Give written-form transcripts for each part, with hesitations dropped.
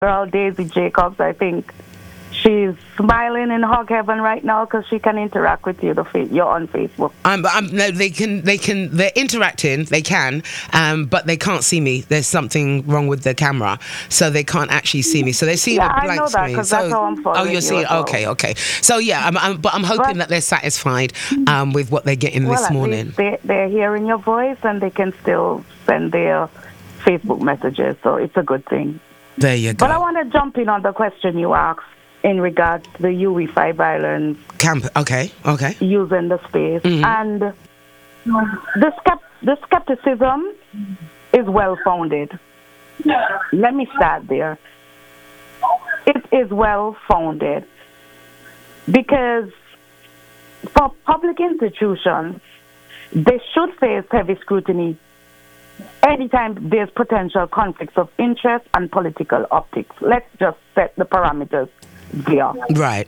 girl Daisy Jacobs, I think she's smiling in hog heaven right now because she can interact with you. You're on Facebook. No, they're interacting. They can, but they can't see me. There's something wrong with the camera, so they can't actually see me. So they see a blank I know that screen. Because that's how I'm following you're seeing. well. Okay. So yeah, but I'm hoping that they're satisfied with what they're getting this morning. They're hearing your voice and they can still send their Facebook messages, so it's a good thing. There you go. But I want to jump in on the question you asked in regards to the UE5 Islands camp. Okay. Using the space. Mm-hmm. And the skepticism is well founded. Let me start there. It is well founded because for public institutions, they should face heavy scrutiny anytime there's potential conflicts of interest and political optics. Let's just set the parameters there. Right.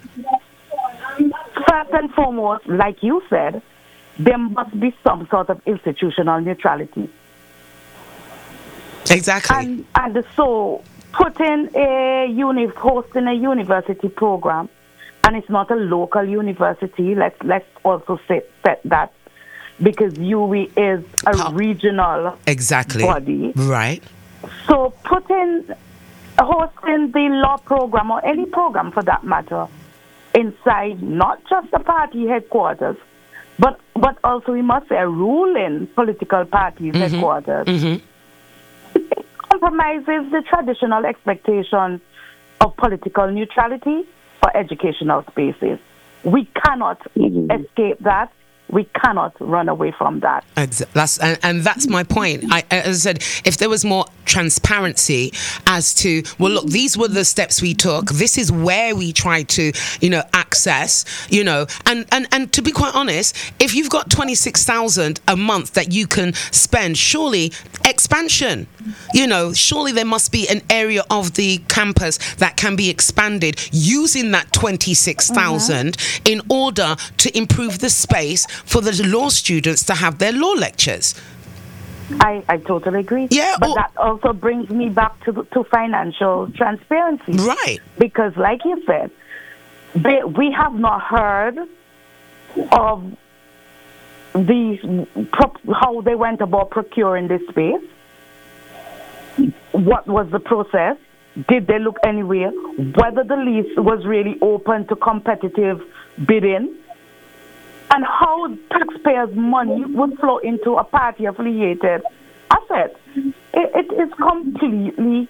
First and foremost, like you said, there must be some sort of institutional neutrality. Exactly. And so hosting a university program, and it's not a local university, let's also set that, because UE is a regional body. Right. So hosting the law program, or any program for that matter, inside not just the party headquarters, but also, we must say, a ruling political party's headquarters. Mm-hmm. It compromises the traditional expectation of political neutrality for educational spaces. We cannot escape that. We cannot run away from that. That's my point. As I said, if there was more transparency as to, well, look, these were the steps we took. This is where we tried to, access, and to be quite honest, if you've got 26,000 a month that you can spend, surely expansion, surely there must be an area of the campus that can be expanded using that 26,000 in order to improve the space for the law students to have their law lectures. I totally agree. Yeah, but that also brings me back to financial transparency. Right. Because, like you said, we have not heard of how they went about procuring this space. What was the process? Did they look anywhere? Whether the lease was really open to competitive bidding? And how taxpayers' money would flow into a party-affiliated asset. It is completely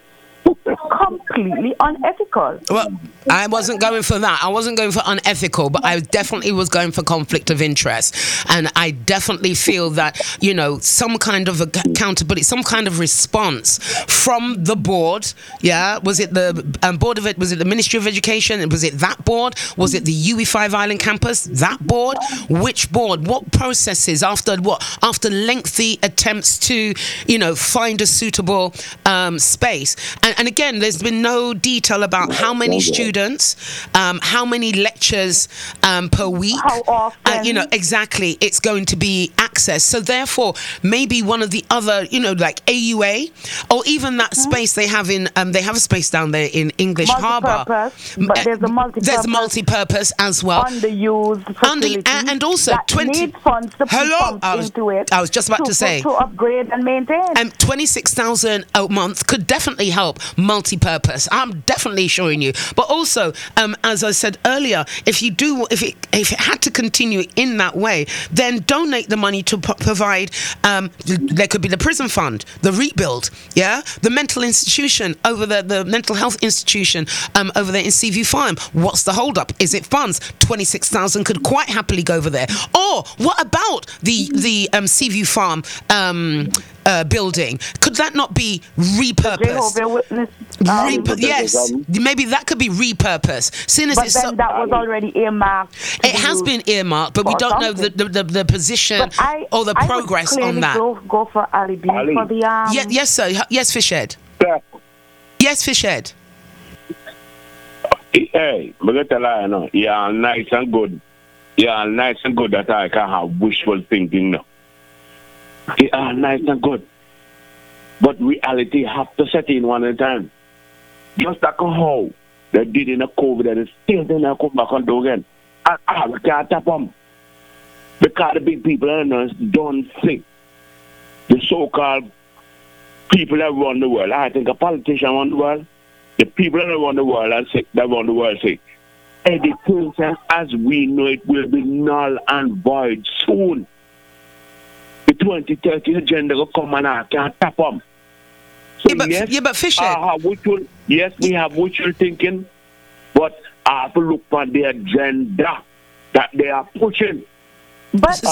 unethical. Well, I wasn't going for that. I wasn't going for unethical, but I definitely was going for conflict of interest. And I definitely feel that, some kind of accountability, some kind of response from the board. Yeah. Was it the board of it? Was it the Ministry of Education? Was it that board? Was it the UE5 Island campus? That board? Which board? What processes after lengthy attempts to, find a suitable space? And again, there's been no detail about how many students, how many lectures per week, how often, exactly, it's going to be accessed. So therefore, maybe one of the other, like AUA, or even that space they have they have a space down there in English Harbour. But there's a multi-purpose. There's multi-purpose as well. Underused facility. And also 20 need funds to into it. I was just about to say to upgrade and maintain. 26,000 a month could definitely help multi-purpose. I'm definitely showing you. But also, as I said earlier, if it had to continue in that way, then donate the money to provide. There could be the prison fund, the rebuild, the mental institution over the mental health institution over there in Seaview Farm. What's the hold up? Is it funds? 26,000 could quite happily go over there. Or what about the Seaview Farm building? Could that not be repurposed? Yes, maybe that could be repurposed. That was already earmarked. It has been earmarked, but we don't know the position or the progress on that. Go for Ali B for the yes, sir. Yes, Fishhead. Yeah. Yes, Fishhead. Hey, but I tell you, no, yeah, nice and good. Yeah, nice and good that I can have wishful thinking now. Yeah, nice and good. But reality have to set in one at a time. Just like how they did in the COVID and the same thing they come back and do again. And we can't tap them. Because the big people don't think the so-called people that run the world. I think a politician run the world. The people that run the world are sick, that run the world say, education as we know it will be null and void soon. The 2030 agenda will come and I can't tap them. So but Fisher. Yes, we have wishful thinking, but I have to look for the agenda that they are pushing. But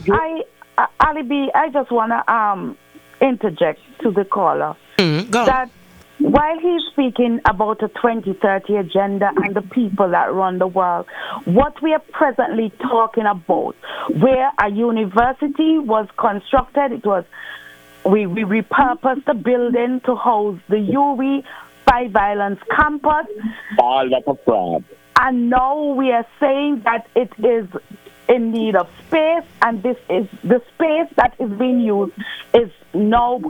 Ali B, I just want to interject to the caller that while he's speaking about a 2030 agenda and the people that run the world, what we are presently talking about, where a university was constructed, it was we repurposed the building to house the UWI Five Islands campus. All that a fraud. And now we are saying that it is in need of space, and this is the space that is being used is now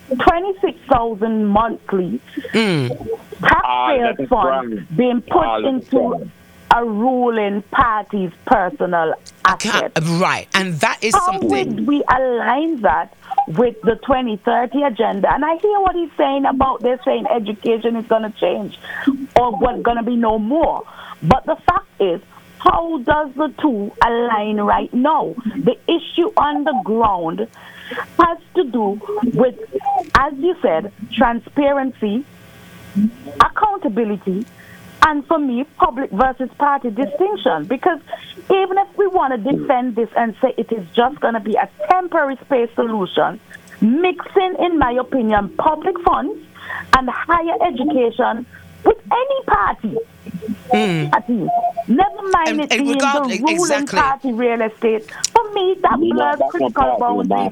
26,000 monthly taxpayers' funds being put into a ruling party's personal asset. Right, and that is something. How would we align that with the 2030 agenda? And I hear what he's saying about they're saying education is going to change or what's going to be no more. But the fact is, how does the two align right now? The issue on the ground has to do with, as you said, transparency, accountability, and for me, public versus party distinction. Because even if we want to defend this and say it is just going to be a temporary space solution, mixing, in my opinion, public funds and higher education with any party, never mind it being the ruling party real estate. For me, that blurs critical boundaries.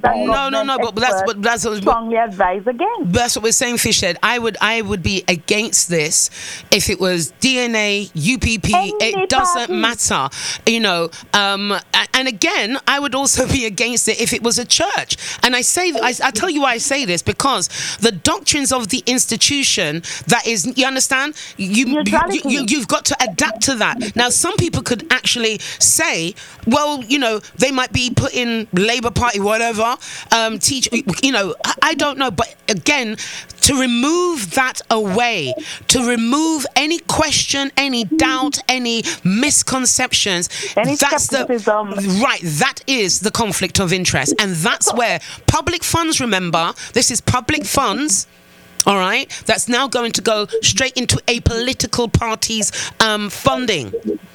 But that's strongly advise again. That's what we're saying, Fishhead. I would be against this if it was DNA, UPP. It doesn't matter, you know. And again, I would also be against it if it was a church. And I tell you why I say this, because the doctrines of the institution that is, you understand, you've got to adapt to that. Now, some people could actually say, well, you know, they might be put in Labour Party, whatever, teach, you know, I don't know. But again, to remove that away, to remove any question, any doubt, any misconceptions, that's skepticism. That is the conflict of interest. And that's where public funds, remember, this is public funds, all right, that's now going to go straight into a political party's funding.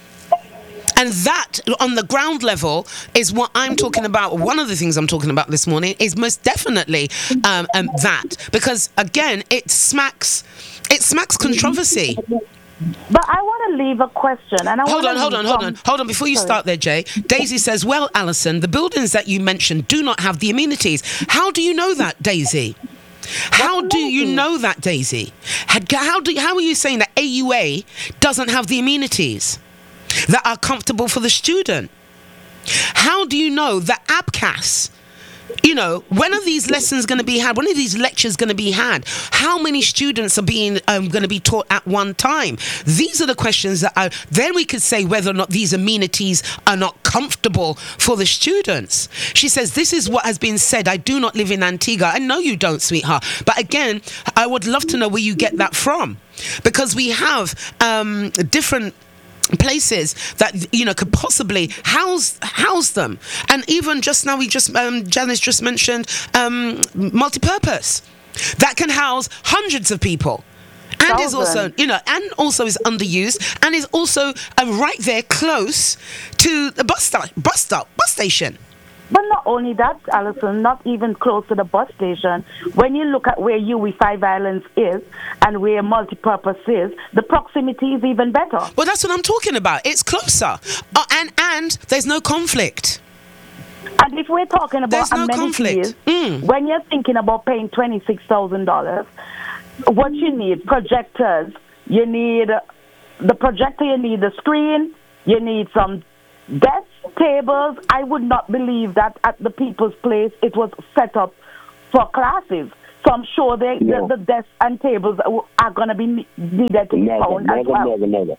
And that, on the ground level, is what I'm talking about. One of the things I'm talking about this morning is most definitely that. Because, again, it smacks controversy. But I want to leave a question. And hold on. Before you start there, Jay, Daisy says, well, Alison, the buildings that you mentioned do not have the amenities. How do you know that, Daisy? How do you know that, Daisy? How are you saying that AUA doesn't have the amenities that are comfortable for the student? How do you know that ABCAS, you know, when are these lessons going to be had? When are these lectures going to be had? How many students are being going to be taught at one time? These are the questions that then we could say whether or not these amenities are not comfortable for the students. She says, this is what has been said. I do not live in Antigua. I know you don't, sweetheart. But again, I would love to know where you get that from. Because we have different places that, you know, could possibly house them. And even just now, Janice just mentioned multi-purpose that can house hundreds of people, and is also, you know, and also is underused, and is also right there close to the bus station. But not only that, Alison, not even close to the bus station. When you look at where UWI Five Islands is and where multipurpose is, the proximity is even better. Well, that's what I'm talking about. It's closer. And there's no conflict. And if we're talking about amenities, when you're thinking about paying $26,000, what you need, projectors, you need the projector, you need the screen, you need some desks, tables. I would not believe that at the People's Place it was set up for classes. So I'm sure the desks and tables are going to be needed to be found as well. Never.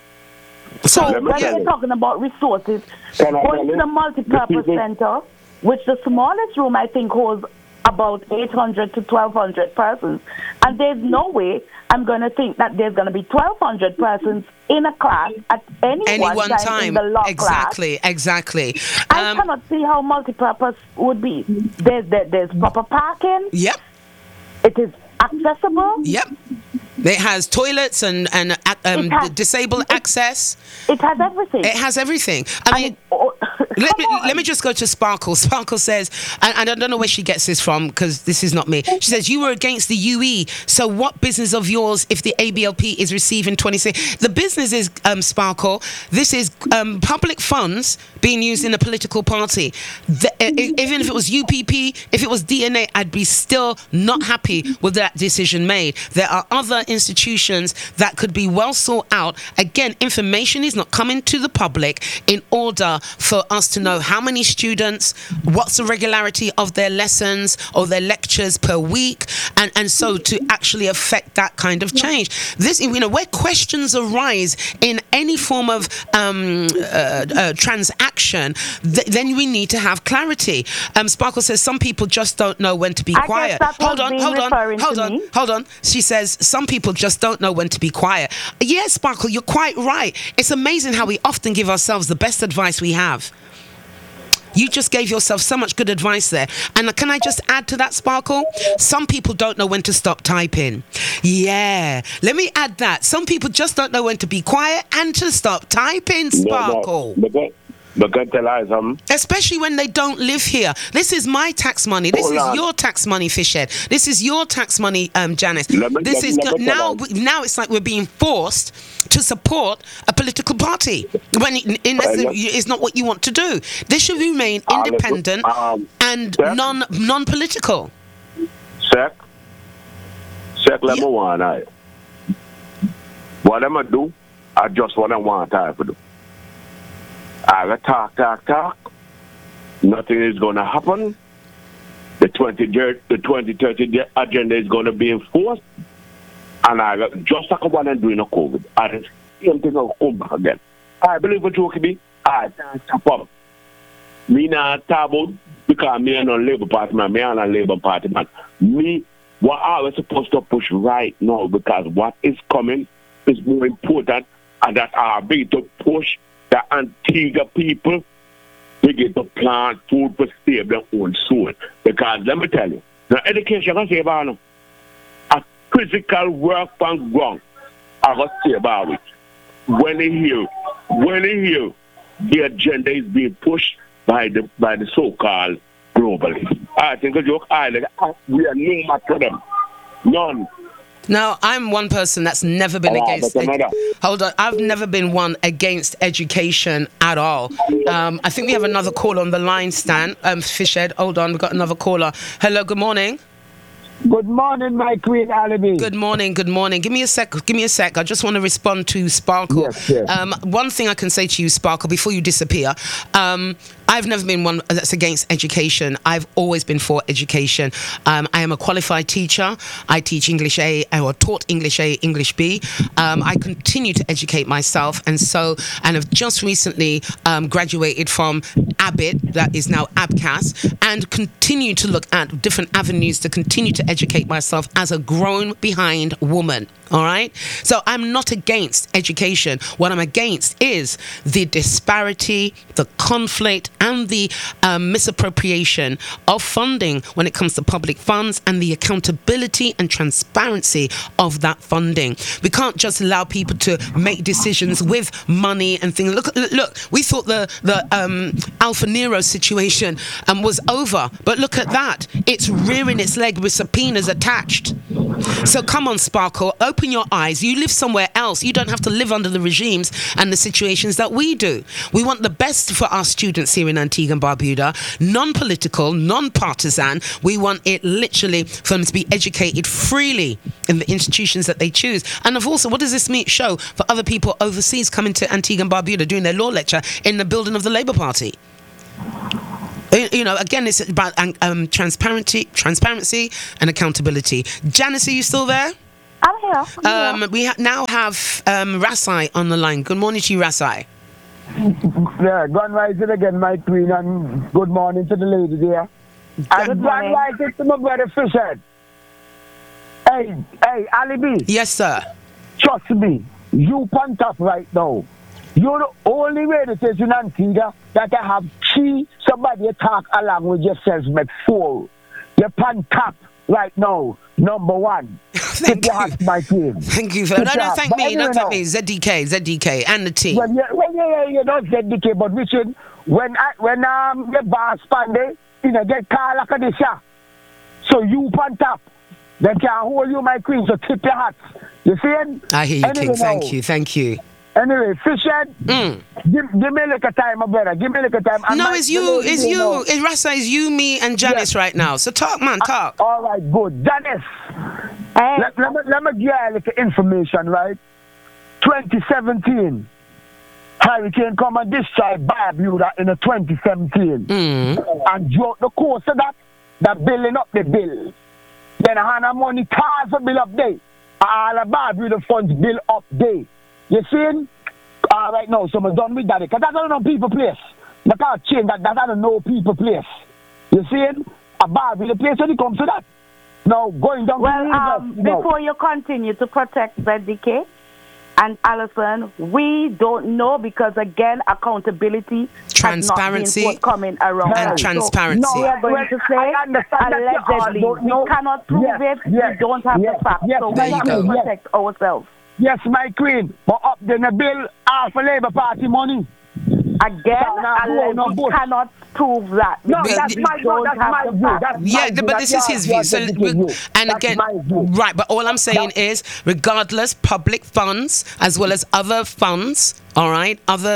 So when we're talking about resources, going to the multi-purpose center, which the smallest room I think holds about 800 to 1,200 persons, and there's no way I'm going to think that there's going to be 1,200 persons in a class at any one time in the law class. Exactly. I cannot see how multi-purpose would be. There's proper parking. Yep. It is accessible. Yep. It has toilets and disabled access. It has everything. It has everything. I mean, let me just go to Sparkle. Sparkle says, and I don't know where she gets this from because this is not me. She says, you were against the UE, so what business of yours if the ABLP is receiving 26? The business is, Sparkle, this is public funds being used in a political party. Even if it was UPP, if it was DNA, I'd be still not happy with that decision made. There are other institutions that could be well sought out. Again, information is not coming to the public in order for us to know how many students, what's the regularity of their lessons or their lectures per week, and so to actually affect that kind of change. This, where questions arise in any form of transaction, then we need to have clarity. Sparkle says some people just don't know when to be quiet. Hold on. She says some people just don't know when to be quiet. Yes, Sparkle, you're quite right. It's amazing how we often give ourselves the best advice we have. You just gave yourself so much good advice there. And can I just add to that, Sparkle? Some people don't know when to stop typing. Yeah. Let me add that. Some people just don't know when to be quiet and to stop typing, Sparkle. But can tell us something? Especially when they don't live here. This is my tax money. This is your tax money, Fishhead. This is your tax money, Janice. Now it's like we're being forced to support a political party when it's not what you want to do. This should remain independent and non-political. Sec, let me one eye. What am I do? I just what I want time to do. I talk. Nothing is going to happen. The 2030 agenda is going to be enforced. And I just like what I'm doing on COVID. And the same thing will come back again. I believe what you can be. I can't stop up. Me not talk about because me and on Labour Party man. Me and on Labour Party man. Me, what I was supposed to push right now because what is coming is more important, and that I'll be to push the Antigua people to get to plant food for save their own soul. Because let me tell you, now education can save our a physical work on ground I can save our it. When they hear the agenda is being pushed by the so-called globalists. I think a joke we are no match for them. None. Now, I'm one person that's never been against... Hold on. I've never been one against education at all. I think we have another caller on the line, Stan. Fishhead, hold on. We've got another caller. Hello, good morning. Good morning, my Queen Alibi. Good morning. Give me a sec. I just want to respond to Sparkle. Yes. One thing I can say to you, Sparkle, before you disappear, I've never been one that's against education. I've always been for education. I am a qualified teacher. I teach English A, or taught English A, English B. I continue to educate myself, and have just recently graduated from ABIT, that is now ABCAS, and continue to look at different avenues to continue to educate myself as a grown behind woman. All right? So I'm not against education. What I'm against is the disparity, the conflict, and the misappropriation of funding when it comes to public funds, and the accountability and transparency of that funding. We can't just allow people to make decisions with money and things. Look, we thought the Alpha Nero situation was over, but look at that. It's rearing its leg with subpoenas attached. So come on, Sparkle, open your eyes. You live somewhere else. You don't have to live under the regimes and the situations that we do. We want the best for our students here in Antigua and Barbuda, non-political, non-partisan. We want it literally for them to be educated freely in the institutions that they choose. And of also, what does this show for other people overseas coming to Antigua and Barbuda doing their law lecture in the building of the Labour Party? Again, it's about transparency and accountability. Janice, are you still there? I'm here. We now have Rasai on the line. Good morning to you, Rasai. Yeah, gone rising again, my queen, and good morning to the lady there. And gone rising to my brother Fisher. Hey, Ali B. Yes, sir. Trust me, you pan top right now. You're the only radio station in Antigua that I have somebody talk along with yourself before. You pan top right now, number one. Thank you. My team. Thank you for that. No, thank me. Don't thank me. ZDK, and the team. Well, you don't ZDK, but Richard, when the boss Panday, get call like this, so you pan top. They can hold you, my queen, so tip your hats. You see it? I hear you, anyway, King. Thank you. Anyway, Fisher, give me like a time, my brother. Give me like a time. No, it's you. Rasa, it's you, me, and Janice right now. So talk, man, talk. All right, good. Janice, let me give you a little information, right? 2017, Hurricane come and destroy Barbuda in the 2017. And throughout the course of that building up the bill. Then I had money cars for bill up there. All the Barbuda funds bill up there. You see? Right now, so I'm done with that. Because that's not no people place. I can't change that. That's not no people place. You see? A Barbuda place when it comes to that. Now, going down to before you continue to protect ZDK and Alison, we don't know because, again, accountability, transparency, has not been coming around. And transparency. So, we are going to say, allegedly, we cannot prove it. We don't have the facts. So we have to protect ourselves. Yes, my queen, but up in the bill, half a Labour Party money. Again, we cannot prove that. No, that's my view. But this is his view. So, and again, right, but all I'm saying is, regardless, public funds, as well as other funds, all right, other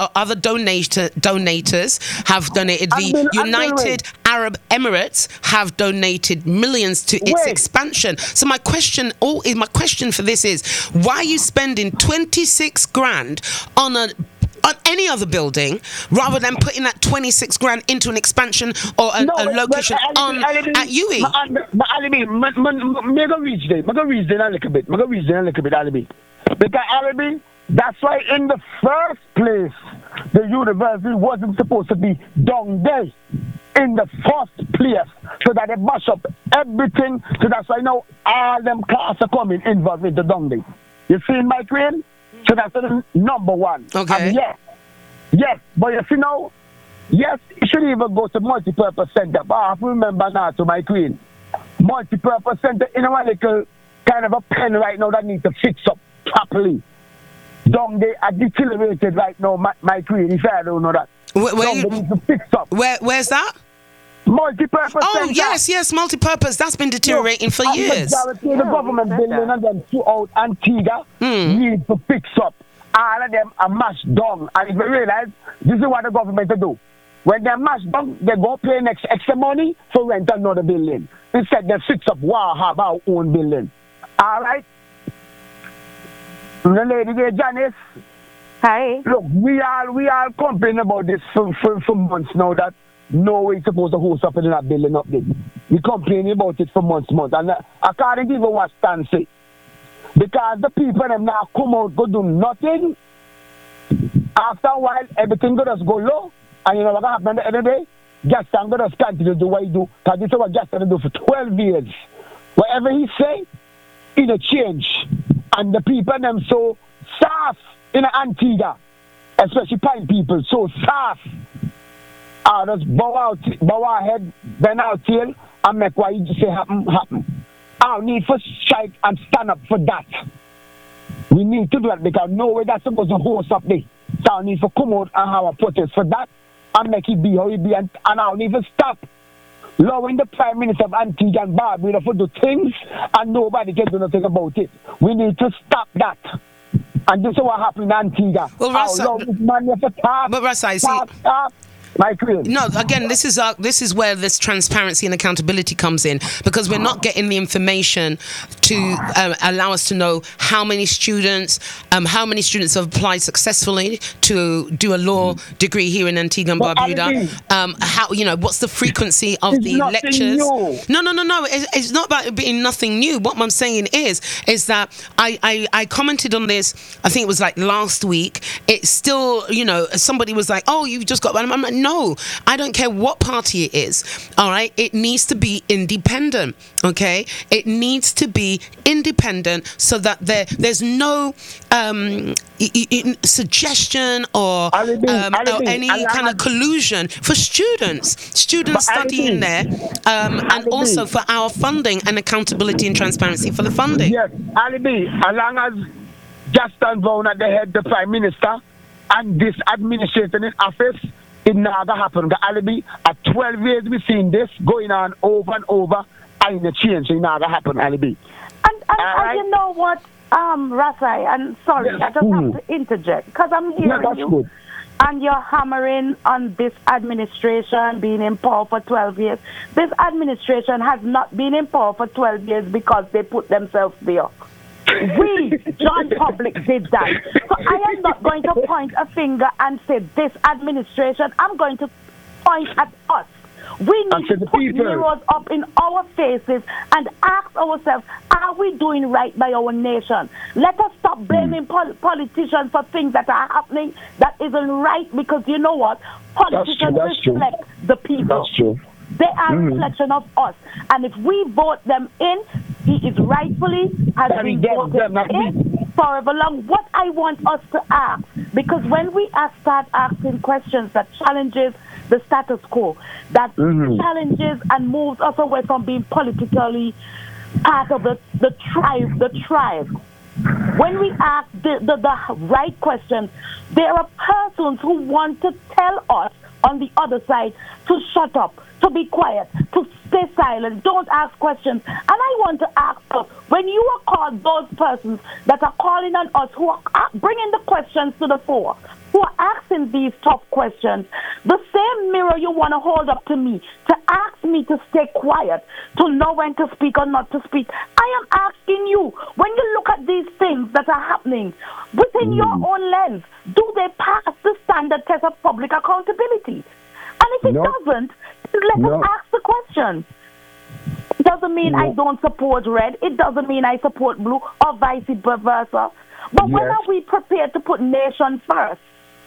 donators have donated. The United Arab Emirates have donated millions to its expansion. So my question for this is, why are you spending 26 grand on any other building rather than putting that 26 grand into an expansion or a location at UE? But Alibi, I'm going to reach there a little bit. Alibi. Because Alibi, that's why in the first place, the university wasn't supposed to be down there in the first place, so that they mash up everything. So that's why now all them cars are coming involved with the down there. You see my queen? So that's the number one. Okay. And yes, but you see now, yes, it should even go to multi-purpose center. But I have to remember now to my queen, multi-purpose center in a little kind of a pen right now that needs to fix up properly. Down there are deteriorated right now, my queen, if I don't know that. Need to fix up. Where's that? Multi-purpose center. Yes, multi-purpose. That's been deteriorating for years. The government building and then throughout Antigua need to fix up. All of them are mashed down. And if you realize, this is what the government do. When they're mashed down, they go pay extra money for rent another building. Instead, they fix up have our own building. All right? The lady there, Janice. Hi. Look, we are complaining about this for months now that no way supposed to host up in that building up there. We complaining about it for months. And according to what Stan say, because the people them now come out go do nothing, after a while everything go just go low, and you know what happened at the end of the day? Gaston go just continue to do what he do, because this is what Gaston do for 12 years. Whatever he say, it'll change. And the people them so soft in Antigua, especially Pine people, so soft. I just bow our head, bend our tail, and make what you say happen. I need to strike and stand up for that. We need to do that because no way that's supposed to host up there. So I need to come out and have a protest for that and make it be how it be. And I need to stop allowing the Prime Minister of Antigua and Barbuda to do things and nobody can do nothing about it. We need to stop that. And this is what happened in Antigua. Well, Rasa, I see. My queen. No, again, this is where this transparency and accountability comes in, because we're not getting the information to allow us to know how many students have applied successfully to do a law degree here in Antigua and Barbuda. How, what's the frequency of the lectures? New. No. It's not about it being nothing new. What I'm saying is that I commented on this. I think it was like last week. It's still, somebody was like, "Oh, you've just got." I'm like, no, I don't care what party it is. All right, it needs to be independent. Okay, it needs to be independent so that there's no suggestion or any kind of collusion for students studying there, and also for our funding and accountability and transparency for the funding. Yes, Ali B, as long as Justin Brown at the head, the Prime Minister, and this administration in office, it never happened. Ali B, at 12 years we've seen this going on over and over, and the change it never happened, Ali B. And you know what, Rasai, and sorry, I just have to interject, because I'm hearing you. Good. And you're hammering on this administration being in power for 12 years. This administration has not been in power for 12 years because they put themselves there. We, John Public, did that. So I am not going to point a finger and say this administration. I'm going to point at us. We need to put mirrors up in our faces and ask ourselves, are we doing right by our nation? Let us stop blaming politicians for things that are happening that isn't right, because you know what? Politicians reflect the people. That's true. They are a reflection of us. And if we vote them in, he is rightfully has been voted in forever long. What I want us to ask, because when we start asking questions that challenges the status quo, that challenges and moves us away from being politically part of the tribe. When we ask the right questions, there are persons who want to tell us on the other side to shut up, to be quiet, to stay silent, don't ask questions. And I want to ask us, when you are called those persons that are calling on us, who are bringing the questions to the fore, who are asking these tough questions, the same mirror you want to hold up to me, to ask me to stay quiet, to know when to speak or not to speak, I am asking you, when you look at these things that are happening within your own lens, do they pass the standard test of public accountability? And if it doesn't, let us ask the question. It doesn't mean I don't support red. It doesn't mean I support blue, or vice versa. But when are we prepared to put nation first?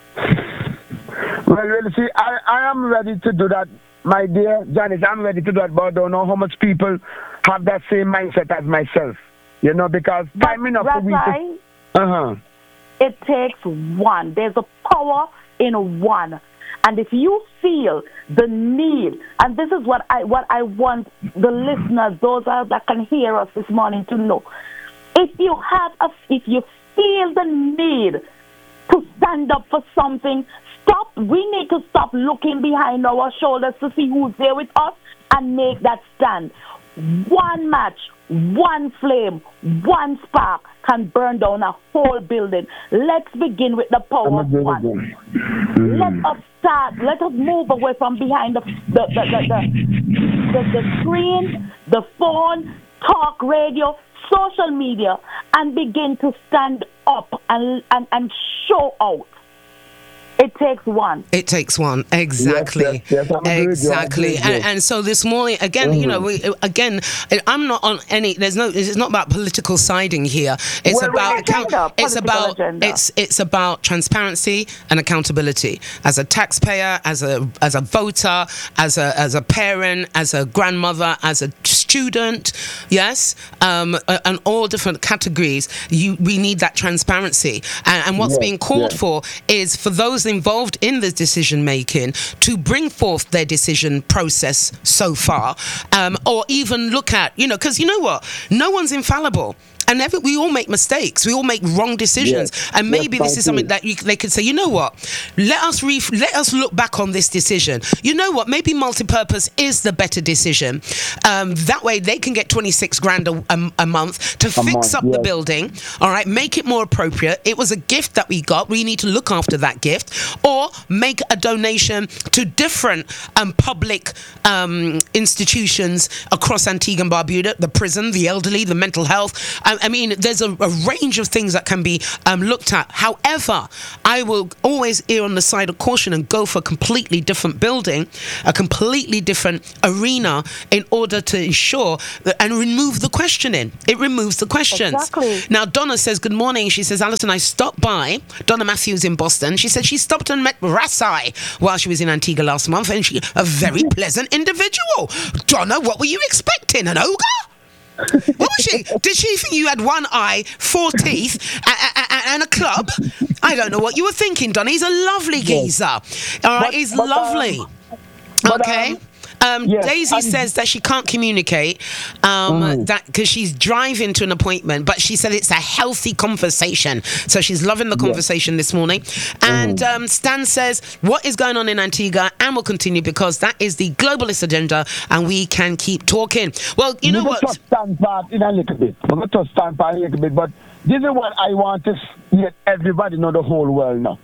Well, see, I am ready to do that, my dear Janice. I'm ready to do that, but I don't know how much people have that same mindset as myself. Because time enough for me to... It takes one. There's a power in one. And if you feel the need, and this is what I want the listeners, those that can hear us this morning, to know, if you feel the need to stand up for something, we need to stop looking behind our shoulders to see who's there with us and make that stand. One match, one flame, one spark can burn down a whole building. Let's begin with the power of one. Let us move away from behind the screen, the phone, talk radio, social media, and begin to stand up and show out. It takes one. It takes one. Exactly. Yes, exactly. And so this morning, again, I'm not on any. It's not about political siding here. It's it's about transparency and accountability. As a taxpayer, as a voter, as a parent, as a grandmother, as a student, yes, and all different categories. We need that transparency. And what's being called for is for those involved in the decision making to bring forth their decision process so far, or even look at, because you know what, no one's infallible. And we all make mistakes. We all make wrong decisions. Yes. And maybe Yes, this is something that they could say, you know what? Let us look back on this decision. You know what? Maybe multipurpose is the better decision. That way they can get 26 grand a month to fix up the building. All right, make it more appropriate. It was a gift that we got. We need to look after that gift, or make a donation to different public institutions across Antigua and Barbuda, the prison, the elderly, the mental health. I mean, there's a range of things that can be looked at. However, I will always err on the side of caution and go for a completely different building, a completely different arena, in order to ensure that, and remove the questioning. It removes the questions. Exactly. Now, Donna says, good morning. She says, Alison, I stopped by. Donna Matthews in Boston. She said she stopped and met Rasai while she was in Antigua last month, and she a very pleasant individual. Donna, what were you expecting? An ogre? What was she? Did she think you had one eye, 4 teeth, and a club? I don't know what you were thinking, Donna. He's a lovely geezer. All right, he's lovely. Okay. Daisy says that she can't communicate that because she's driving to an appointment, but she said it's a healthy conversation, so she's loving the conversation this morning. And Stan says, what is going on in Antigua, and will continue, because that is the globalist agenda, and we can keep talking. Well, you know what? I'm going to touch a little bit, but this is what I want to let everybody know, the whole world know.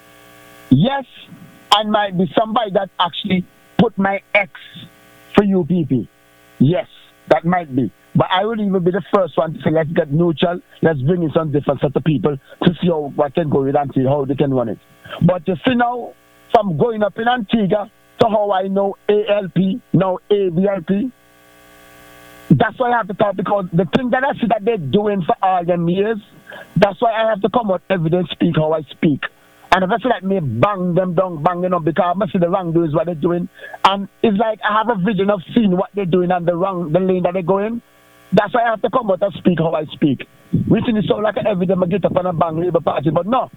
Yes, I might be somebody that actually put my X for UPP. Yes, that might be. But I would even be the first one to say, let's get neutral, let's bring in some different set of people to see what can go with Antigua, how they can run it. But you see now, from going up in Antigua to how I know ALP, now ABLP, that's why I have to talk, because the thing that I see that they're doing for all them years, that's why I have to come out evidence, speak how I speak. And if I feel like me bang them down, because I see the wrongdoers what they're doing. And it's like I have a vision of seeing what they're doing and the lane that they're going. That's why I have to come out and speak how I speak. Which is so like every day I get up and I bang Labour Party. But no.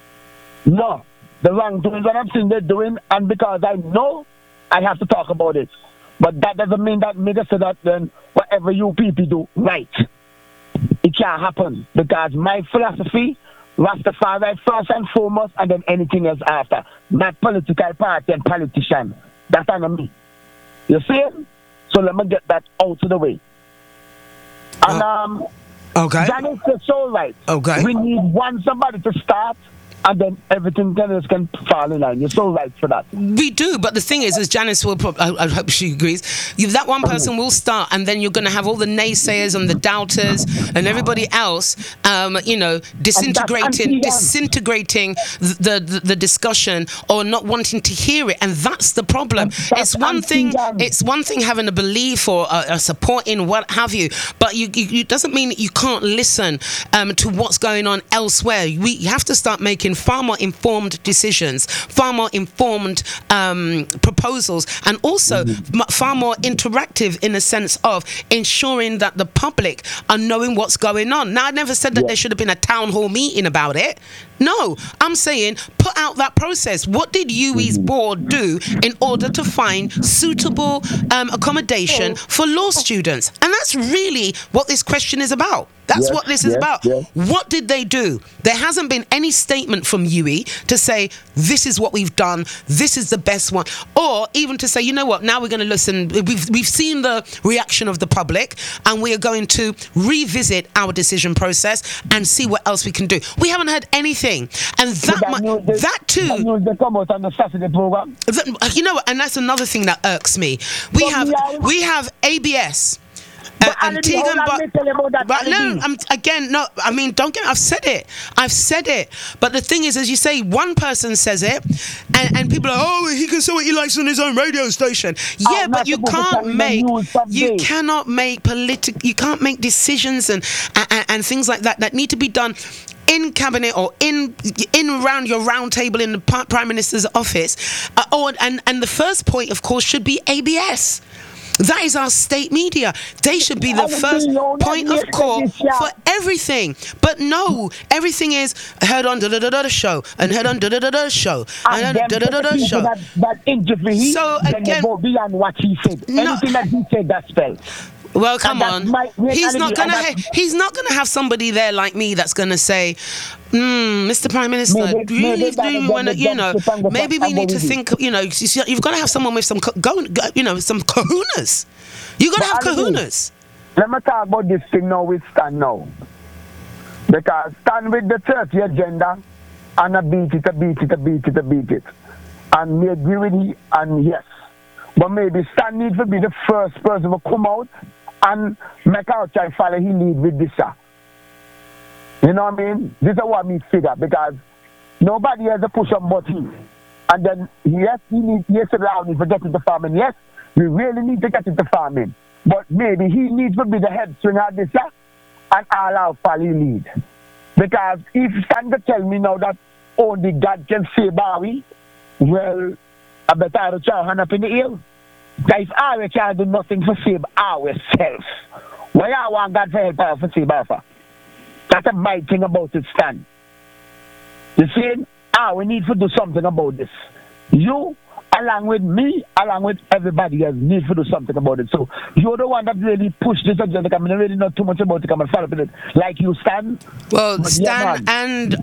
The wrongdoings that I'm seeing they're doing, and because I know, I have to talk about it. But that doesn't mean that me to say that then whatever you people do, right. It can't happen. Because my philosophy, Rastafari first and foremost, and then anything else after. Not political party and politician. That's not me. You see it? So let me get that out of the way. And okay. Janice is so right. Okay. We need somebody to start, and then everything else can fall in line. You're so right for that. We do, but the thing is Janice will I hope she agrees, that one person will start, and then you're going to have all the naysayers and the doubters and everybody else, disintegrating the discussion, or not wanting to hear it, and that's the problem. It's one thing having a belief or a support in what have you, but you doesn't mean that you can't listen to what's going on elsewhere. We have to start making far more informed decisions, far more informed proposals, and also far more interactive in the sense of ensuring that the public are knowing what's going on. Now, I never said that there should have been a town hall meeting about it. No, I'm saying put out that process. What did UWI's board do in order to find suitable accommodation for law students? And that's really what this question is about. That's what this is about. What did they do? There hasn't been any statement from UWI to say, this is what we've done, this is the best one. Or even to say, you know what, now we're going to listen. We've seen the reaction of the public, and we are going to revisit our decision process and see what else we can do. We haven't heard anything. And that too. They come out on the Saturday program. You know what, and that's another thing that irks me. We have ABS. Antigua, don't get me. I've said it. But the thing is, as you say, one person says it, and people are, he can say what he likes on his own radio station. Yeah, but you can't make decisions and things like that need to be done in cabinet or in around your round table in the Prime Minister's office. And the first point, of course, should be ABS. That is our state media. They should be the first point of call for everything. But no, everything is heard on da-da-da-da show and heard on da-da-da-da show and da-da-da-da show. That interview, so again, beyond what he said. Anything that he said, that's spelled. Well, come And on. that's my He's not reality, gonna. and He's not gonna have somebody there like me that's gonna say, "Mr. Prime Minister, Maybe- do you maybe need, do that you is want to, the you know, dump ship and go maybe back we and need go to with it. think, you know, you've got to have someone with some, you know, some kahunas. You got to have But I mean, kahunas." Let me talk about this thing now with Stan now. Because Stan with the 30 agenda and I beat it. And we agree with it, and yes. But maybe Stan needs to be the first person to come out and make out try follow he lead with this. You know what I mean? This is what me figure, because nobody has a push on button. And then, yes, he to allow me to get into farming. Yes, we really need to get into farming. But maybe he needs to be the head swinger of this and allow Fally lead. Because if Stan can tell me now that only God can save Bowie, well, I better try hand up in the air. Because if I can't do nothing to save ourselves, why I want God to help us to save us? That's a bad thing about it, Stan. You see, we need to do something about this. You, along with me, along with everybody else, need to do something about it. So you're the one that really pushed this agenda. I mean, I really know too much about it. I'm follow up with it. Like you, Stan. Well, But Stan yeah, and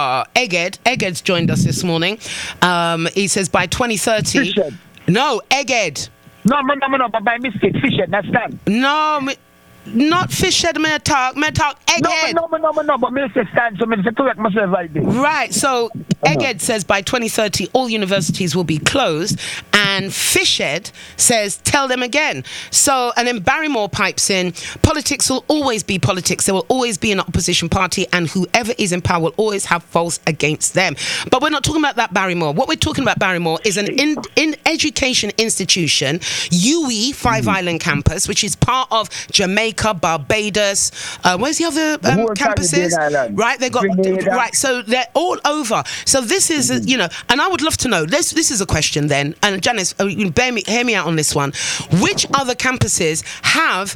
Egged joined us this morning. He says by 2030. Fished. No, Egged. No, but by mistake, Fished, not Stan. No, not Fishhead. May talk Egghead. No, but me say Stan, so me say correct myself right there. Right, so Egghead says by 2030 all universities will be closed, and Fishhead says tell them again. So, and then Barrymore pipes in, politics will always be politics. There will always be an opposition party, and whoever is in power will always have faults against them. But we're not talking about that Barrymore. What we're talking about Barrymore is an in education institution, UWI, Five Island campus, which is part of Jamaica, Barbados. Where's the other whole campuses? Caribbean island. Right, they got Grenada. right. So they're all over. So this is, you know, and I would love to know. This is a question then. And Janice, hear me out on this one. Which other campuses have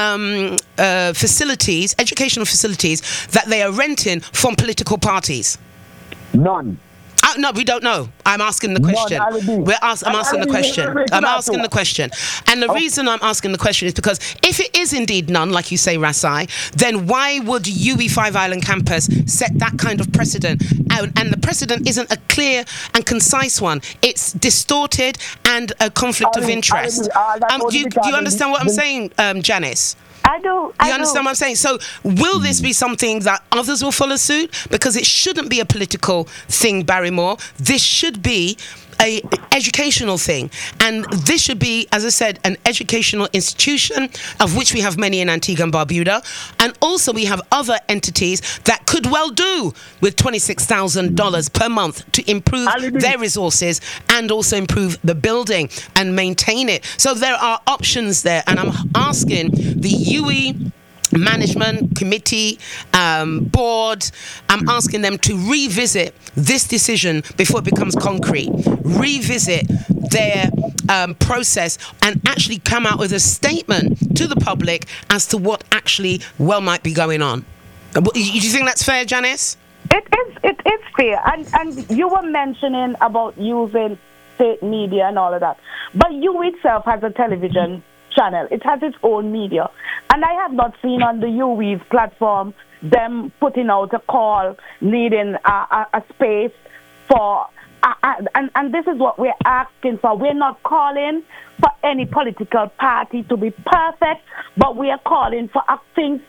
facilities, educational facilities that they are renting from political parties? None. No, we don't know. I'm asking the question. I'm asking the question. And the reason I'm asking the question is because if it is indeed none, like you say, Rasai, then why would UWI Five Island campus set that kind of precedent? And the precedent isn't a clear and concise one. It's distorted and a conflict of interest. Do you understand what I'm saying, Janice? I do. You understand what I'm saying? So will this be something that others will follow suit? Because it shouldn't be a political thing, Barrymore. This should be a educational thing. And this should be, as I said, an educational institution, of which we have many in Antigua and Barbuda. And also we have other entities that could well do with $26,000 per month to improve their resources and also improve the building and maintain it. So there are options there. And I'm asking the UWI management committee, board, I'm asking them to revisit this decision before it becomes concrete, revisit their process and actually come out with a statement to the public as to what actually might be going on. Do you think that's fair, Janice? It is fair. And you were mentioning about using state media and all of that. But you itself has a television channel. It has its own media. And I have not seen on the UWI's platform them putting out a call needing a space for... and this is what we're asking for. We're not calling for any political party to be perfect, but we are calling for things.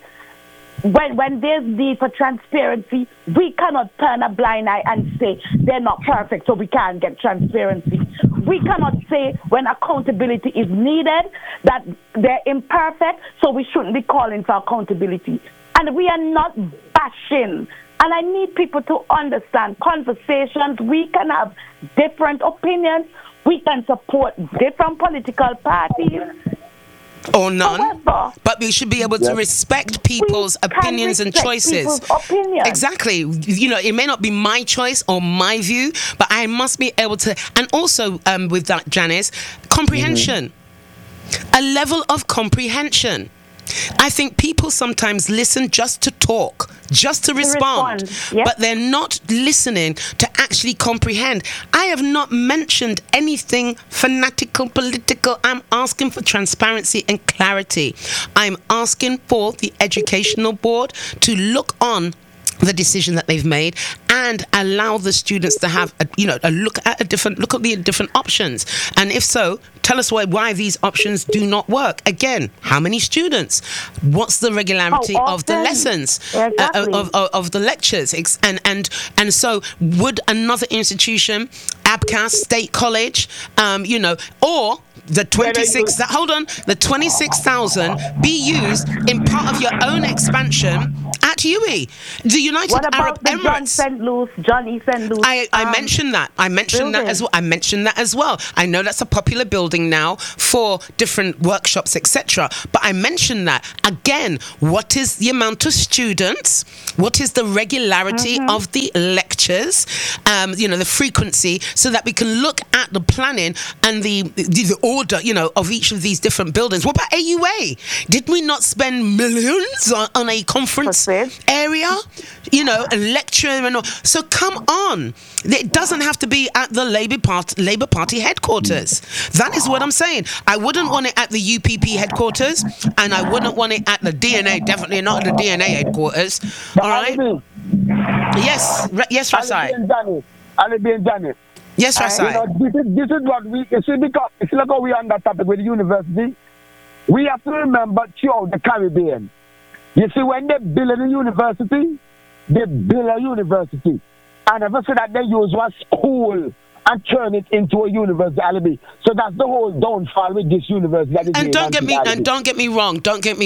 When there's need for transparency, we cannot turn a blind eye and say they're not perfect, so we can't get transparency. We cannot say when accountability is needed that they're imperfect, so we shouldn't be calling for accountability. And we are not bashing. And I need people to understand conversations. We can have different opinions. We can support different political parties. Or none. However, but we should be able to respect people's opinions and choices. Exactly. You know, it may not be my choice or my view, but I must be able to. And also, with that, Janice, comprehension. A level of comprehension. I think people sometimes listen just to talk, just to respond, Yes. but they're not listening to actually comprehend. I have not mentioned anything fanatical, political. I'm asking for transparency and clarity. I'm asking for the Educational Board to look on the decision that they've made and allow the students to have a look at the different options, and if so, tell us why these options do not work. Again, how many students, what's the regularity of the lessons, exactly. of the lectures, and so would another institution, ABCAS, State College, or the 26,000 be used in part of your own expansion at UWI. The United What about Arab the Emirates. John E. St. Louis? I mentioned that. I mentioned that as well. I know that's a popular building now for different workshops, etc. But I mentioned that again. What is the amount of students? What is the regularity of the lectures? The frequency, so that we can look at the planning and the order, of each of these different buildings. What about AUA? Did we not spend millions on a conference area? A lecture and all. So come on. It doesn't have to be at the Labour Party headquarters. That is what I'm saying. I wouldn't want it at the UPP headquarters, and I wouldn't want it at the DNA. Definitely not at the DNA headquarters. All right. Yes, Rasai. Ali and Janet. Yes, Rasai. This is what we see, because it's like how we on that topic with the university. We have to remember throughout the Caribbean. You see, when they build a university, they build a university. And ever so that they use one school and turn it into a university, alibi. So that's the whole downfall with this university. And don't get me wrong.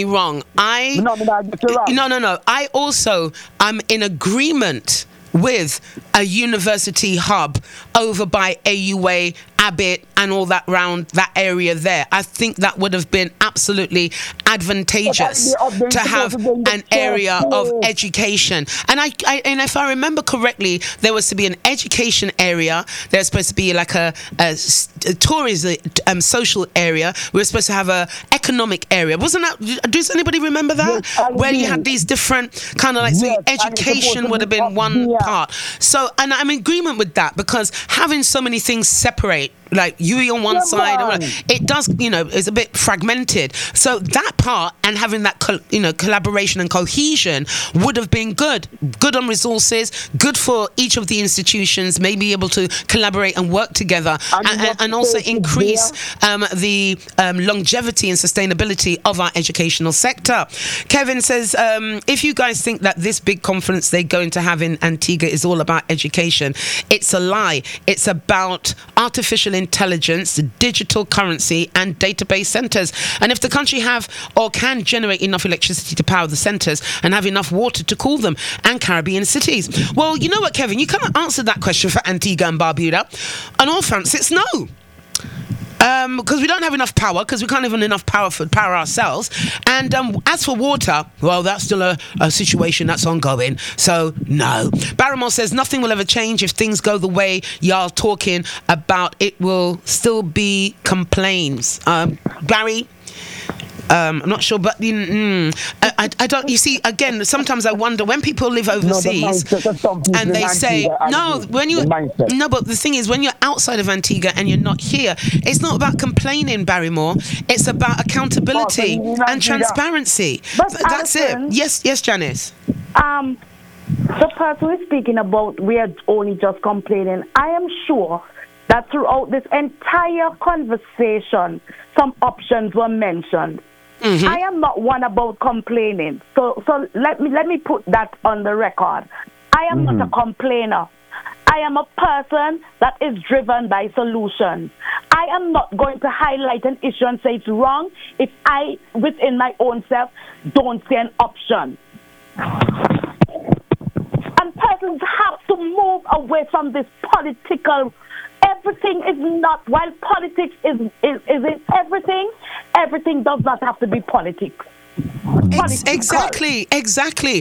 No. I also am in agreement with a university hub over by AUA, Abbott, and all that round that area there. I think that would have been absolutely advantageous to have an area of education. And if I remember correctly, there was to be an education area. There's supposed to be like a tourism social area. We were supposed to have a economic area. Wasn't that? Does anybody remember that? Yes, where you had these different kind of like, so education would have been one part. So, and I'm in agreement with that, because having so many things separate, like UWI on one side, it does, is a bit fragmented. So that part, and having that, collaboration and cohesion would have been good on resources, good for each of the institutions, maybe able to collaborate and work together, and also increase the longevity and sustainability of our educational sector. Kevin says, if you guys think that this big conference they're going to have in Antigua is all about education, it's a lie. It's about artificial intelligence, digital currency, and database centers. And if the country have or can generate enough electricity to power the centers and have enough water to cool them, and Caribbean cities. Well, you know what, Kevin? You can't answer that question for Antigua and Barbuda. On all fronts, it's no. Because we don't have enough power, because we can't have enough power ourselves. And as for water, well, that's still a situation that's ongoing. So, no. Barrymore says nothing will ever change if things go the way y'all talking about. It will still be complaints. Barry? I'm not sure, but I don't. You see, again, sometimes I wonder when people live overseas and they say no. But the thing is, when you're outside of Antigua and you're not here, it's not about complaining, Barrymore. It's about accountability and transparency. That's it. Yes, Janice. The person who is speaking about we are only just complaining, I am sure that throughout this entire conversation, some options were mentioned. Mm-hmm. I am not one about complaining. So let me put that on the record. I am not a complainer. I am a person that is driven by solutions. I am not going to highlight an issue and say it's wrong if I, within my own self, don't see an option. And persons have to move away from this political. Everything is not, while politics is in everything does not have to be politics. Exactly.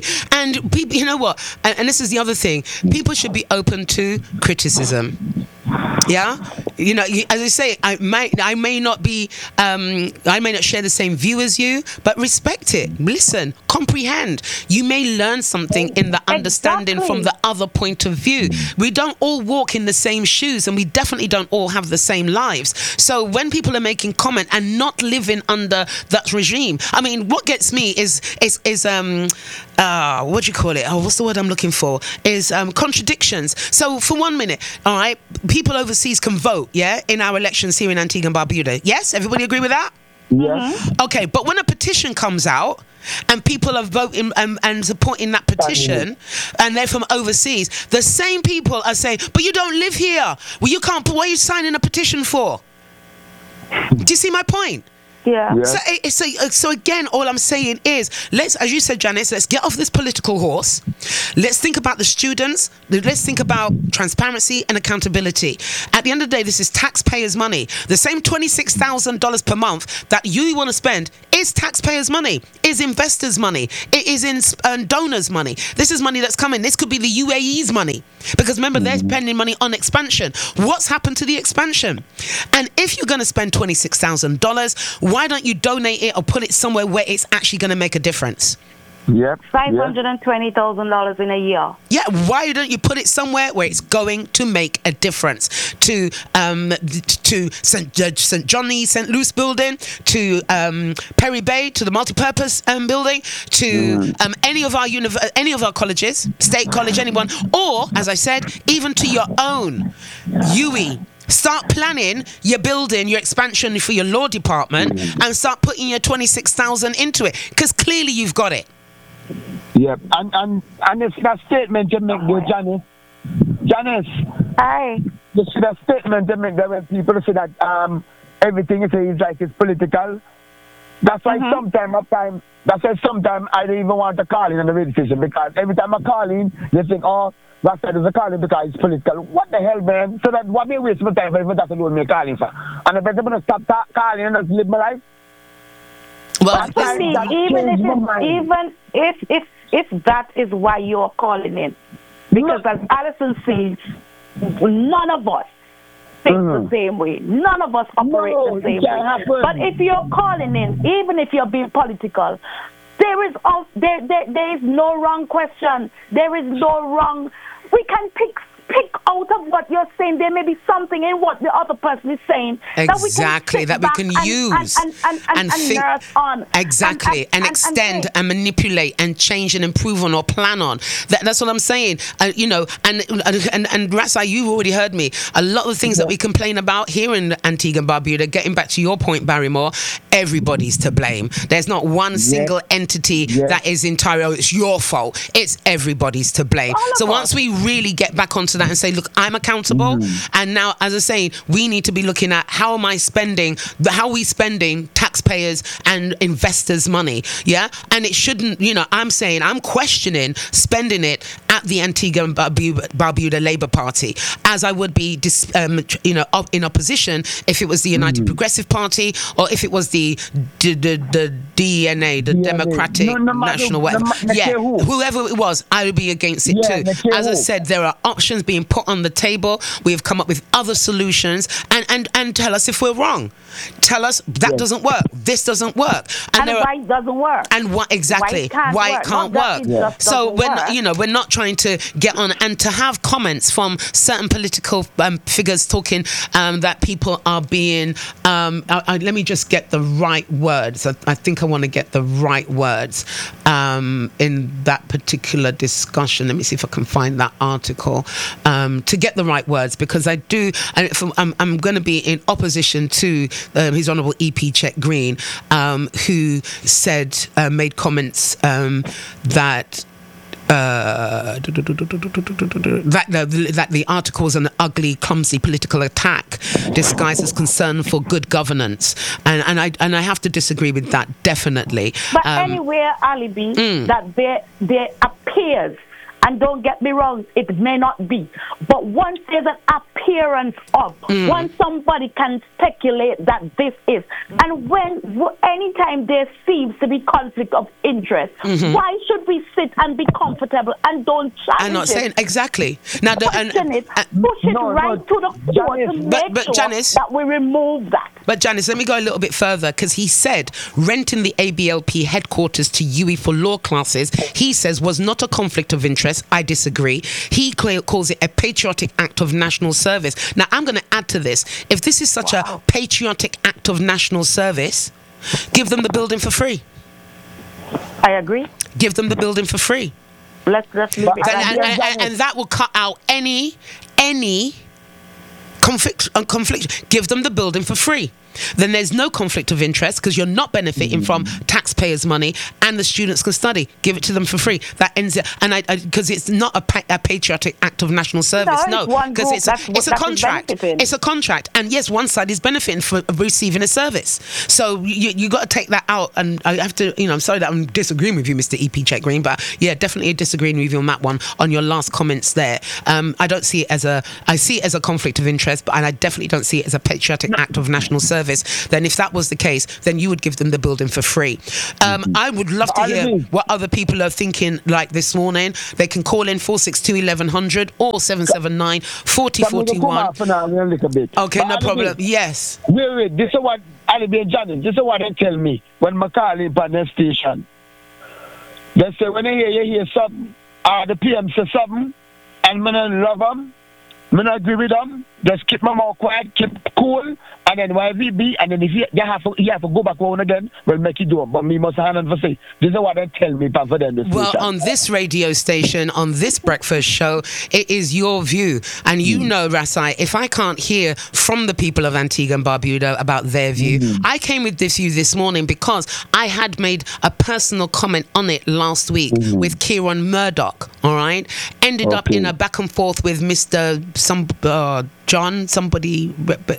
And people, you know what? And this is the other thing. People should be open to criticism. Yeah, you know, as I say, I may not be, I may not share the same view as you, but respect it. Listen, comprehend. You may learn something in the understanding from the other point of view. We don't all walk in the same shoes, and we definitely don't all have the same lives. So when people are making comment and not living under that regime, I mean, what gets me is what do you call it? Oh, what's the word I'm looking for? Is contradictions. So for 1 minute, all right, people overseas can vote, yeah, in our elections here in Antigua and Barbuda. Yes, everybody agree with that? Yes. Okay, but when a petition comes out and people are voting and supporting that petition, and they're from overseas, the same people are saying, but you don't live here. Well, you can't. What are you signing a petition for? Do you see my point? Yeah. So again, all I'm saying is, let's, as you said, Janice, let's get off this political horse. Let's think about the students. Let's think about transparency and accountability. At the end of the day, this is taxpayers' money. The same $26,000 per month that you want to spend is taxpayers' money, is investors' money, it is in donors' money. This is money that's coming. This could be the UAE's money, because remember, they're spending money on expansion. What's happened to the expansion? And if you're going to spend $26,000, why don't you donate it or put it somewhere where it's actually going to make a difference? Yep. $520,000 in a year. Yeah, why don't you put it somewhere where it's going to make a difference? To St. Johnny, St. Luce building, to Perry Bay, to the multipurpose building, to any of our colleges, State College, anyone, or, as I said, even to your own UE. Start planning your building, your expansion for your law department, and start putting your 26,000 into it, because clearly you've got it. Yep. And it's that statement you make there, Janice. Aye. You see that statement you make there when people say that everything you say is like it's political. That's why sometimes I don't even want to call in on the radio station, because every time I call in, they think, oh, that side is a calling because it's political. What the hell, man? So that what me waste my time for, that's alone me calling for. And I better gonna stop calling and just live my life. Well, even if that is why you're calling in, because as Alison says, none of us think the same way. None of us operate the same way. But if you're calling in, even if you're being political, there is no wrong question. There is no wrong. We can pick out of what you're saying. There may be something in what the other person is saying exactly that we can use and think nurse on exactly and extend and manipulate and change and improve on or plan on. That's what I'm saying. You know, and Rasa, you've already heard me. A lot of the things that we complain about here in Antigua and Barbuda, getting back to your point, Barrymore, everybody's to blame. There's not one single entity that is entirely, oh, it's your fault. It's everybody's to blame. So once we really get back onto that and say, look, I'm accountable, and now, as I say, we need to be looking at how are we spending taxpayers and investors' money, yeah? And it shouldn't, you know, I'm saying, I'm questioning spending it at the Antigua and Barbuda Labour Party, as I would be, in opposition if it was the United Progressive Party, or if it was the DNA, the Democratic National, whatever. Whoever it was, I would be against it too. As I said, there are options being put on the table. We have come up with other solutions, and tell us if we're wrong. Tell us that doesn't work. This doesn't work. And why it doesn't work. And why it can't work. So we're not trying to get on and to have comments from certain political figures talking that people are being. Let me just get the right words. I think I want to get the right words in that particular discussion. Let me see if I can find that article to get the right words, because I do. I'm going to be in opposition to His Honourable EP Chet Green, who said, made comments that the article was an ugly, clumsy political attack disguised as concern for good governance, and I have to disagree with that, definitely. But anywhere, Ali B, that there appears And don't get me wrong, it may not be. But once there's an appearance of, once somebody can speculate that this is, and anytime there seems to be conflict of interest, why should we sit and be comfortable and don't challenge I'm not it? saying exactly. Now, Question it, push it right to the court to make but sure Janice, that we remove that. But Janice, let me go a little bit further, because he said renting the ABLP headquarters to UWI for law classes, he says, was not a conflict of interest. I disagree. He calls it a patriotic act of national service. Now, I'm going to add to this. If this is such a patriotic act of national service, give them the building for free. I agree. Give them the building for free. Let's leave it. And that will cut out any conflict. Give them the building for free. Then there's no conflict of interest, because you're not benefiting from taxpayers' money, and the students can study. Give it to them for free. That ends it. And because it's not a patriotic act of national service. No, because it's a contract. It's a contract. And yes, one side is benefiting from receiving a service. So you got to take that out. And I have to, I'm sorry that I'm disagreeing with you, Mr. EP Check Green, but yeah, definitely disagreeing with you on that one, on your last comments there. I don't see it as I see it as a conflict of interest, and I definitely don't see it as a patriotic act of national service. Then if that was the case, then you would give them the building for free. I would love to hear what other people are thinking like this morning. They can call in 462-1100 or 779-4041. Okay, no problem. Yes. Wait. This is what Alibi and Johnny, this is what they tell me when I call in on the station. They say when you hear something, the PM say something, and I love them, I agree with them, just keep my mouth quiet, keep cool, and then YVB, and then if you have to go back home again, we'll make you do it. But me must hand and say, this is what they tell me for them. Well, on this radio station, on this breakfast show, it is your view. And you know, Rasai, if I can't hear from the people of Antigua and Barbuda about their view, I came with this view this morning because I had made a personal comment on it last week with Kieran Murdoch, all right? Ended up in a back and forth with Mr. John, somebody,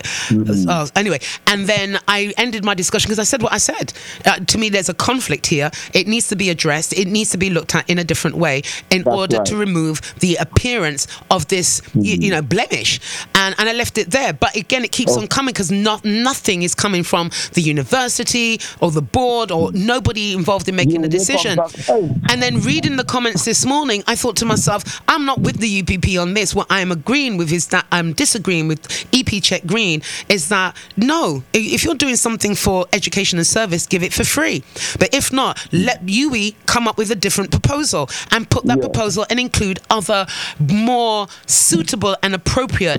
anyway, and then I ended my discussion because I said what I said. To me, there's a conflict here. It needs to be addressed. It needs to be looked at in a different way in order to remove the appearance of this, blemish. And I left it there. But again, it keeps on coming because nothing is coming from the university or the board or nobody involved in making the decision. And then reading the comments this morning, I thought to myself, I'm not with the UPP on this. What I am agreeing with is that I'm disagreeing with EP Check Green is that no, if you're doing something for education and service, give it for free. But if not, let UWI come up with a different proposal and put that proposal and include other more suitable and appropriate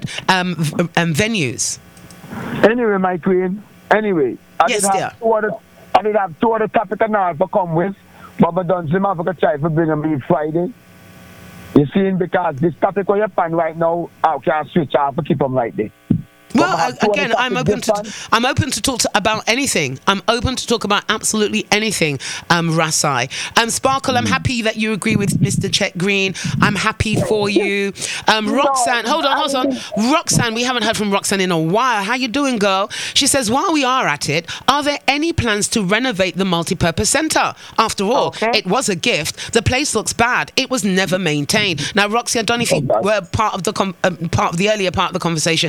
venues. Anyway, my queen. Anyway, I did have two other topics now for come with, but I don't see my try for bringing me Friday. You see, because this topic on your pan right now, I can switch off and keep them right there. Well, again, I'm open to talk about anything. I'm open to talk about absolutely anything, Rasai. Sparkle, I'm happy that you agree with Mr. Check Green. I'm happy for you. Roxanne, hold on. Roxanne, we haven't heard from Roxanne in a while. How you doing, girl? She says, while we are at it, are there any plans to renovate the multipurpose centre? After all, it was a gift. The place looks bad. It was never maintained. Now, Roxy, I don't know if you were part of the earlier part of the conversation,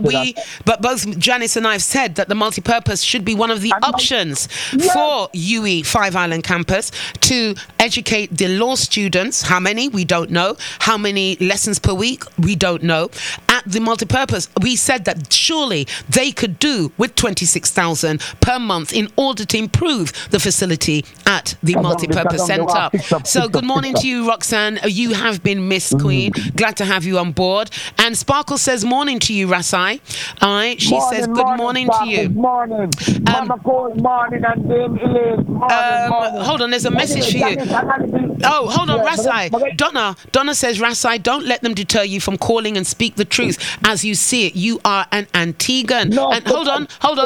but both Janice and I have said that the multipurpose should be one of the options for UWI Five Island campus to educate the law students. How many? We don't know. How many lessons per week? We don't know. At the multipurpose, we said that surely they could do with 26,000 per month in order to improve the facility at the multipurpose centre. So good morning to you, Roxanne. You have been missed, Queen. Glad to have you on board. And Sparkle says morning to you, Rasai. All right, she says good morning to you. Morning. Morning and morning. Hold on, there's a message for you. Oh, hold on, Rasai. Donna says, Rasai, don't let them deter you from calling and speak the truth as you see it. You are an Antiguan. And hold on.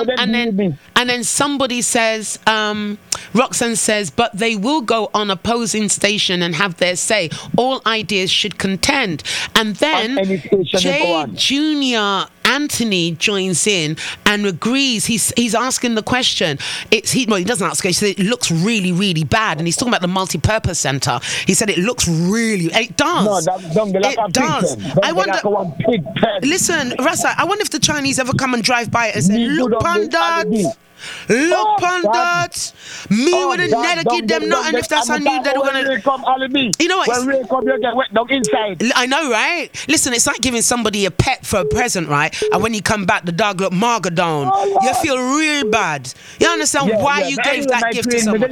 And then somebody says, Roxanne says, but they will go on opposing station and have their say. All ideas should contend. And then Jay Jr. Anthony joins in and agrees. He's asking the question. He doesn't ask. He said it looks really, really bad, and he's talking about the multi-purpose centre. He said it looks really. It does. No, that don't be like it does. I wonder. Listen, Rasa, I wonder if the Chinese ever come and drive by it and say, "Look, Pandit. Look, Pandit. Me with a net give them nothing if that's how new they're gonna. You know what? When we come, you get wet down inside. I know, right? Listen, it's like giving somebody a pet for a present, right? And when you come back, the dog look margadon. You feel real bad. You understand why you gave that gift to someone?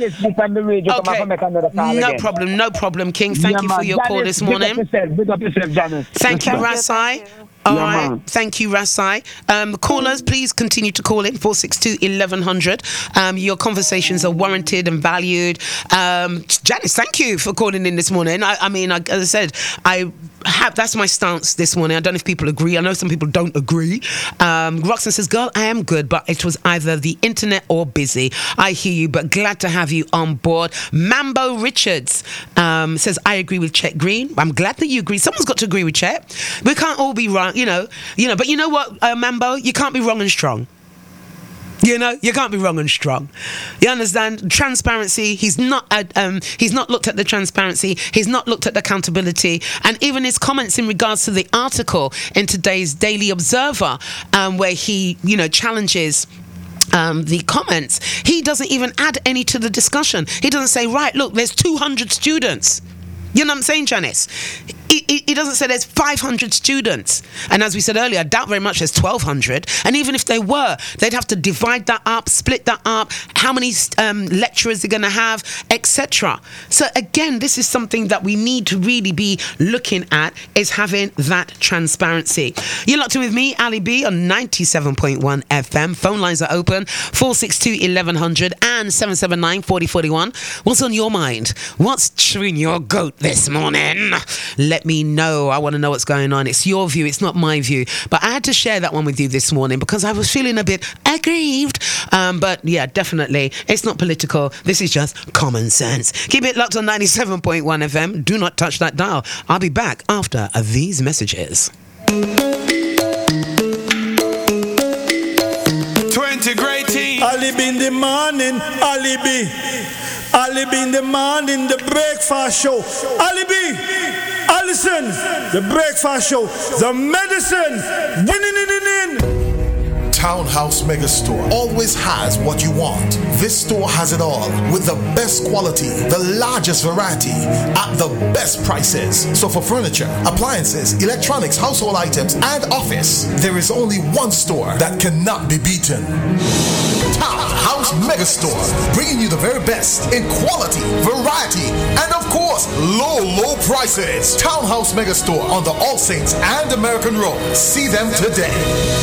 Okay. No problem, King. Thank you for your call this morning. Big up yourself, Janice. Thank you, Rasai. All right. Thank you, Rasai. Callers, please continue to call in 462-1100. Your conversations are warranted and valued. Janice, thank you for calling in this morning. I mean, as I said, that's my stance this morning. I don't know if people agree. I know some people don't agree. Roxanne says, girl, I am good, but it was either the internet or busy. I hear you, but glad to have you on board. Mambo Richards says, I agree with Chet Green. I'm glad that you agree. Someone's got to agree with Chet. We can't all be wrong, you know. But you know what, Mambo? You can't be wrong and strong. You know, you can't be wrong and strong. You understand? Transparency. He's not looked at the transparency. He's not looked at the accountability. And even his comments in regards to the article in today's Daily Observer, where he, challenges the comments. He doesn't even add any to the discussion. He doesn't say, right, look, there's 200 students. You know what I'm saying, Janice? He doesn't say there's 500 students. And as we said earlier, I doubt very much there's 1,200. And even if they were, they'd have to divide that up, split that up, how many lecturers they're going to have, etc. So again, this is something that we need to really be looking at, is having that transparency. You're locked in with me, Ali B, on 97.1 FM. Phone lines are open, 462-1100 and 779-4041. What's on your mind? What's chewing your goat this morning? Let me know. I want to know what's going on. It's your view, it's not my view. But I had to share that one with you this morning because I was feeling a bit aggrieved. But yeah, definitely, it's not political. This is just common sense. Keep it locked on 97.1 FM. Do not touch that dial. I'll be back after these messages. 20 great teams. Alibi in the morning, alibi. Alibi in the morning, the breakfast show. Alibi, Allison, the breakfast show. The medicine, winning. Townhouse Megastore always has what you want. This store has it all, with the best quality, the largest variety, at the best prices. So for furniture, appliances, electronics, household items, and office, there is only one store that cannot be beaten. Townhouse Megastore, bringing you the very best in quality, variety, and of course, low prices. Townhouse Megastore on the All Saints and American Road. See them today.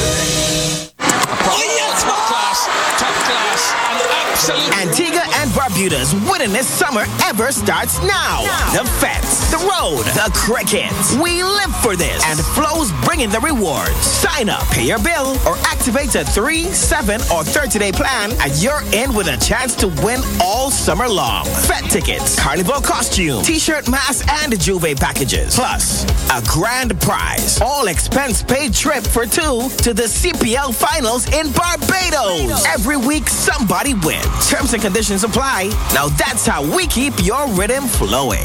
Top class, and absolutely. Antigua and Barbuda's winningest summer ever starts now. The Fets, the Road, the Cricket. We live for this, and Flo's bringing the rewards. Sign up, pay your bill, or activate a 3, 7, or 30-day plan, and you're in with a chance to win all summer long. Fet tickets, carnival costume, t-shirt, mask, and Juve packages. Plus, a grand prize. All expense-paid trip for 2 to the CPL Finals in Barbados. Every week, somebody wins. Terms and conditions apply. Now that's how we keep your rhythm flowing.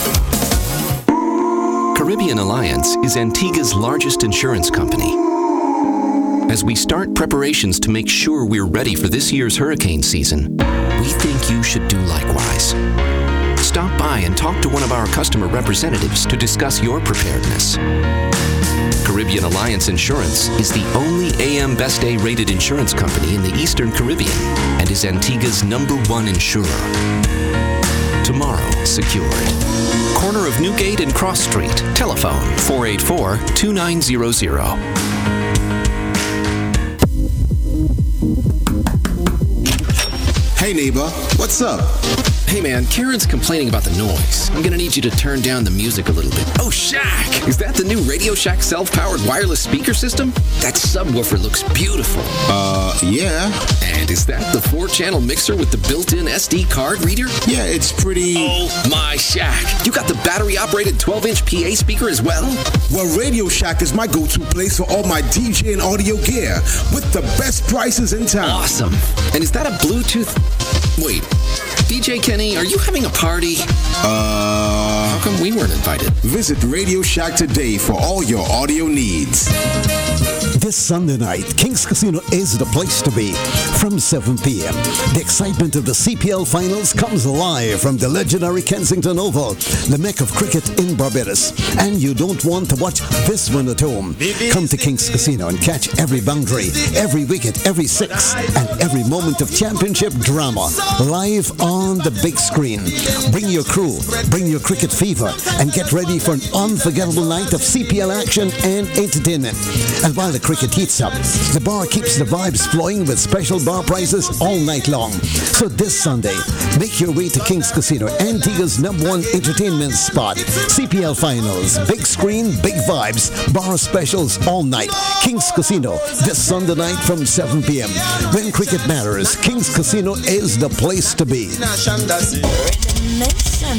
Caribbean Alliance is Antigua's largest insurance company. As we start preparations to make sure we're ready for this year's hurricane season, we think you should do likewise. Stop by and talk to one of our customer representatives to discuss your preparedness. Caribbean Alliance Insurance is the only AM Best A rated insurance company in the Eastern Caribbean and is Antigua's #1 insurer. Tomorrow secured. Corner of Newgate and Cross Street. Telephone 484-2900. Hey neighbor, what's up? Hey man, Karen's complaining about the noise. I'm gonna need you to turn down the music a little bit. Oh, Shaq! Is that the new Radio Shack self-powered wireless speaker system? That subwoofer looks beautiful. Yeah. And is that the 4-channel mixer with the built-in SD card reader? Yeah, it's pretty... Oh my Shaq! You got the battery-operated 12-inch PA speaker as well? Well, Radio Shack is my go-to place for all my DJ and audio gear with the best prices in town. Awesome. And is that a Bluetooth... Wait, DJ Kenny, are you having a party? How come we weren't invited? Visit Radio Shack today for all your audio needs. This Sunday night, Kings Casino is the place to be. From 7 p.m., the excitement of the CPL Finals comes alive from the legendary Kensington Oval, the mecca of cricket in Barbados. And you don't want to watch this one at home. Come to Kings Casino and catch every boundary, every wicket, every six, and every moment of championship drama live on the big screen. Bring your crew, bring your cricket fever, and get ready for an unforgettable night of CPL action and entertainment. And while the cricket heats up, the bar keeps the vibes flowing with special bar prices all night long. So this Sunday, make your way to Kings Casino, Antigua's #1 entertainment spot. CPL Finals, big screen, big vibes, bar specials all night. Kings Casino, this Sunday night from 7 p.m. When cricket matters, Kings Casino is the place to be. Nation.